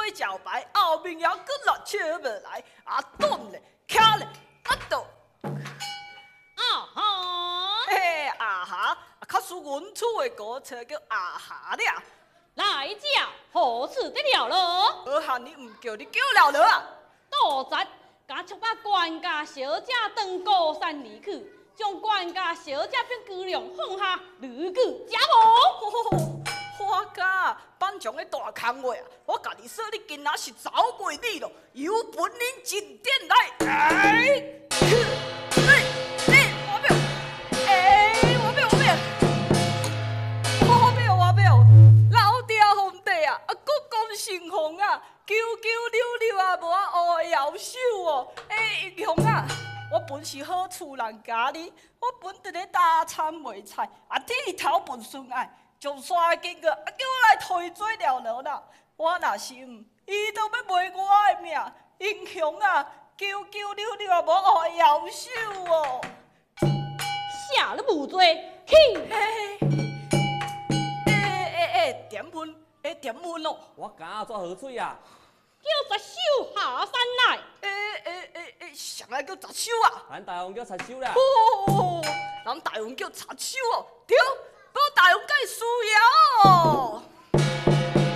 做招牌，后面还佫落笑无来，啊顿咧，徛咧，倒。 啊哈！ 嘿，啊哈，较输阮厝的歌词叫啊哈了。 来者何处得了咯？ 好汉你唔叫，你叫了了啊？ 多赞，甲促把管家小姐当高山离去，将管家小姐变姑娘放下，如举家无？ 花家，班长的大空话啊！我甲你说，你今仔是走袂离咯，有本领进店来！我表，老爹皇帝啊，啊，国公姓洪啊，九九六六啊，无啊学的摇手哦！兄啊，我本是好厝人家哩，我本伫咧打餐卖菜，啊，剃头本顺爱，从山经过，啊，叫我来推做了了啦！我若是唔，伊都要卖我的命！英雄啊，九九六六啊，无学的摇手哦！ 下了无罪，去！ 点闷哦！ 我敢做好水啊！ 叫十手下山来！ 谁来叫杂手啊？ 咱大王叫插手啦！ 咱大王叫插手哦，对，我大王该需要哦。